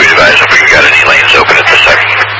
advise if we've got any lanes open at this time.